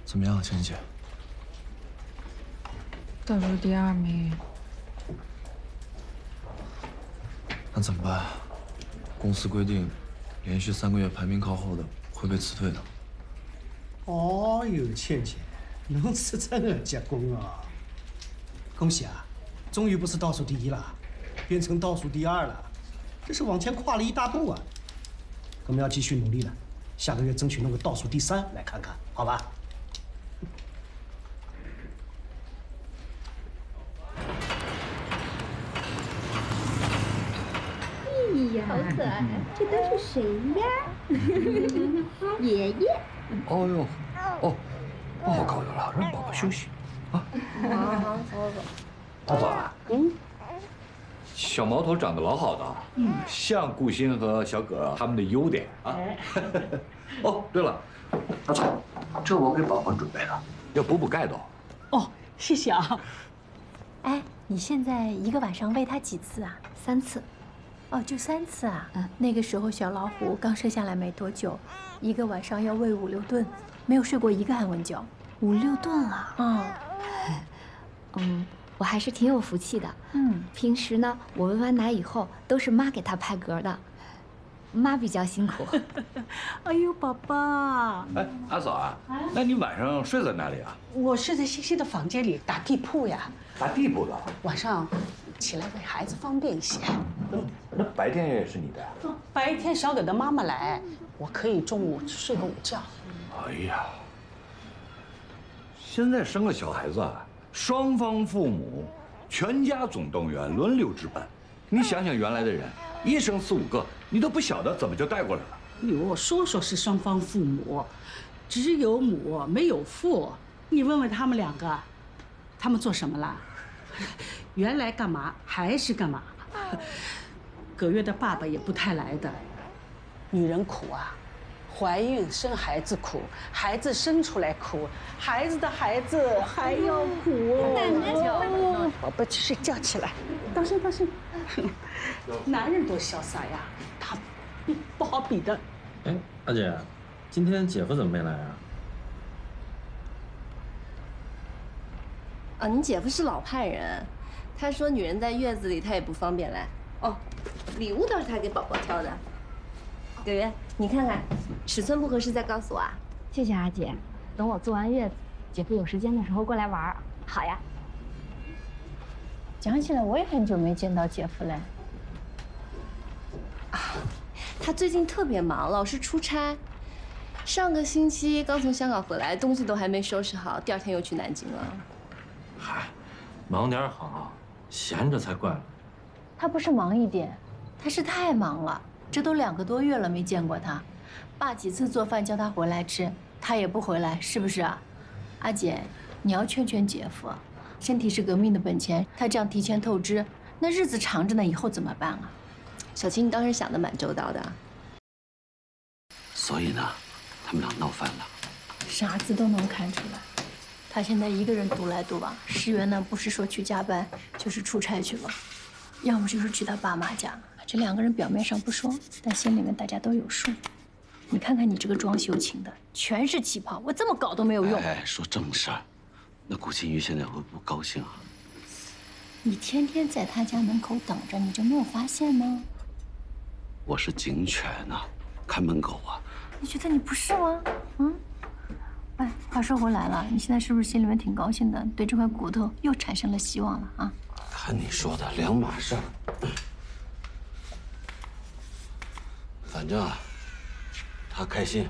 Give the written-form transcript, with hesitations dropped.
怎么样，千姐？ 倒数第2名。 那怎么办？公司规定，连续3个月排名靠后的会被辞退的。 哦哟，倩倩，侬是这么结棍啊！恭喜啊，终于不是倒数第1了，变成倒数第2了，这是往前跨了一大步啊！我们要继续努力了，下个月争取弄个倒数第3来看看，好吧？ 哎呀，好可爱！这都是谁呀？爷爷。 哦呦，哦，不好搞的了，让宝宝休息啊。 好，走。 大嫂啊，小毛头长得老好的，像顾欣和小葛他们的优点啊。哦，对了，大嫂，这我给宝宝准备的，要补补钙的。 哦，谢谢啊。 哎，你现在一个晚上喂它几次啊？3次。哦，就3次啊？那个时候小老虎刚生下来没多久，一个晚上要喂5、6顿，没有睡过一个安稳觉。 5、6顿啊？我还是挺有福气的。平时呢，我喂完奶以后都是妈给他拍嗝的，妈比较辛苦。 哎呦，宝宝。 哎，阿嫂啊，那你晚上睡在哪里啊？ 我睡在欣欣的房间里打地铺呀。 打地铺的。 晚上起来喂孩子方便一些。 那白天也是你的呀？ 白天小葛的妈妈来，我可以中午睡个午觉。 哎呀，现在生个小孩子啊，双方父母全家总动员，轮流值班。你想想原来的人，一生4、5个，你都不晓得怎么就带过来了。 哟，说是双方父母，只有母没有父。你问问他们2个，他们做什么了？原来干嘛还是干嘛？葛月的爸爸也不太来的。女人苦啊，怀孕生孩子苦，孩子生出来苦，孩子的孩子还要苦。宝贝，去睡觉起来，当心当心。男人多潇洒呀，他不好比的。 哎，阿姐，今天姐夫怎么没来啊？ 啊，你姐夫是老派人，他说女人在月子里他也不方便来。哦，礼物倒是他给宝宝挑的。葛月，你看看，尺寸不合适再告诉我啊。 谢谢阿姐，等我坐完月子，姐夫有时间的时候过来玩。好呀。 讲起来，我也很久没见到姐夫嘞。 他最近特别忙，老是出差。上个星期刚从香港回来，东西都还没收拾好，第2天又去南京了。 嗨，忙点好，闲着才怪了。 他不是忙一点，他是太忙了。这都2个多月了没见过他，爸几次做饭叫他回来吃，他也不回来，是不是啊？阿姐，你要劝劝姐夫，身体是革命的本钱，他这样提前透支，那日子长着呢，以后怎么办啊？ 小青，你倒是想得蛮周到的。 所以呢，他们俩闹翻了。 傻子都能看出来，他现在一个人独来独往，石原呢不是说去加班，就是出差去了，要么就是去他爸妈家。这2个人表面上不说，但心里面大家都有数。你看看你这个装修请的，全是气泡，我这么搞都没有用。 哎，说正事儿，那顾青瑜现在会不高兴啊？ 你天天在他家门口等着，你就没有发现吗？ 我是警犬呐，看门狗啊。 你觉得你不是吗？哎，话说回来了，你现在是不是心里面挺高兴的？对这块骨头又产生了希望了啊？ 看你说的2码事儿。反正啊，他开心，